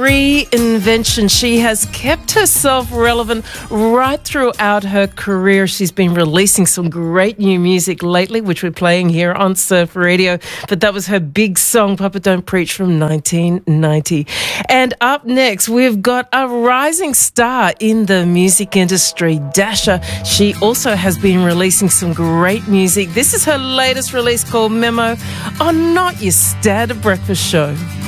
reinvention. She has kept herself relevant right throughout her career. She's been releasing some great new music lately, which we're playing here on Surf Radio. But that was her big song, Papa Don't Preach, from 1990. And up next, we've got a rising star in the music industry, Dasha. She also has been releasing some great music. This is her latest release called Memo on Not Your Standard Breakfast Show.